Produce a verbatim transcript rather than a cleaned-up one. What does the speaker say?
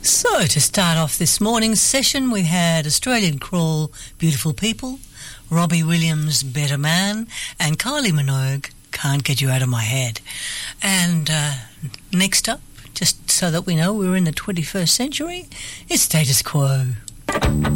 So, to start off this morning's session, we had Australian Crawl, Beautiful People, Robbie Williams, Better Man, and Kylie Minogue, Can't Get You Out of My Head. And uh, next up, just so that we know we're in the twenty-first century, it's Status Quo.